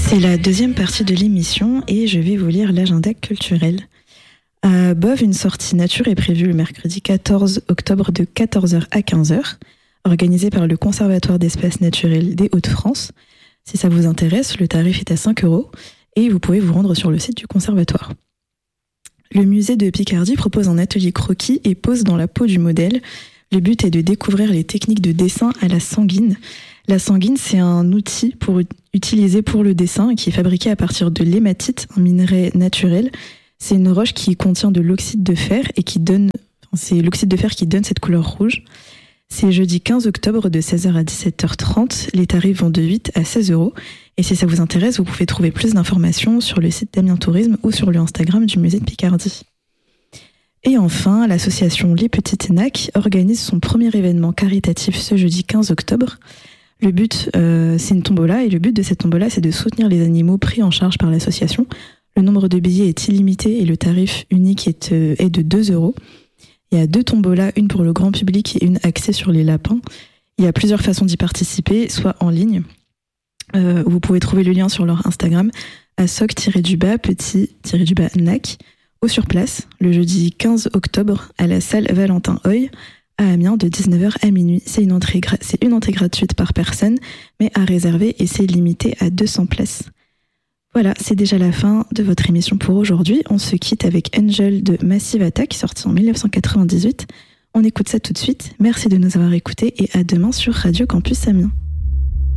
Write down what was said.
C'est la deuxième partie de l'émission et je vais vous lire l'agenda culturel. À Boves, une sortie nature est prévue le mercredi 14 octobre de 14h à 15h, organisée par le Conservatoire d'espaces naturels des Hauts-de-France. Si ça vous intéresse, le tarif est à 5 € et vous pouvez vous rendre sur le site du conservatoire. Le musée de Picardie propose un atelier croquis et pose dans la peau du modèle. Le but est de découvrir les techniques de dessin à la sanguine. La sanguine, c'est un outil utilisé pour le dessin qui est fabriqué à partir de l'hématite, un minerai naturel. C'est une roche qui contient de l'oxyde de fer et c'est l'oxyde de fer qui donne cette couleur rouge. C'est jeudi 15 octobre de 16h à 17h30. Les tarifs vont de 8 à 16 €. Et si ça vous intéresse, vous pouvez trouver plus d'informations sur le site d'Amiens Tourisme ou sur le Instagram du musée de Picardie. Et enfin, l'association Les Petites Nacs organise son premier événement caritatif ce jeudi 15 octobre. Le but, c'est une tombola, et le but de cette tombola, c'est de soutenir les animaux pris en charge par l'association. Le nombre de billets est illimité et le tarif unique est de 2 €. Il y a 2 tombolas, une pour le grand public et une axée sur les lapins. Il y a plusieurs façons d'y participer, soit en ligne. Vous pouvez trouver le lien sur leur Instagram, à soc-petit-nac, ou sur place, le jeudi 15 octobre, à la salle Valentin Hoy, à Amiens, de 19h à minuit. C'est une entrée gratuite par personne, mais à réserver, et c'est limité à 200 places. Voilà, c'est déjà la fin de votre émission pour aujourd'hui. On se quitte avec Angel de Massive Attack, sorti en 1998. On écoute ça tout de suite. Merci de nous avoir écoutés et à demain sur Radio Campus Amiens.